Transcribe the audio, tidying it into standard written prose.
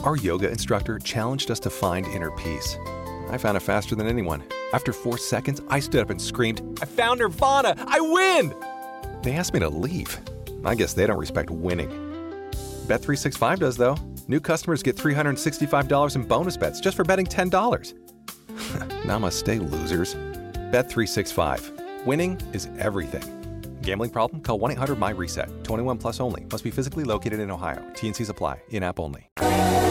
Our yoga instructor challenged us to find inner peace. I found it faster than anyone. After 4 seconds, I stood up and screamed, "I found Nirvana! I win!" They asked me to leave. I guess they don't respect winning. Bet365 does, though. New customers get $365 in bonus bets just for betting $10. Namaste, losers. Bet365. Winning is everything. Gambling problem? Call 1-800-MY-RESET. 21 plus only. Must be physically located in Ohio. T&Cs apply. In-app only.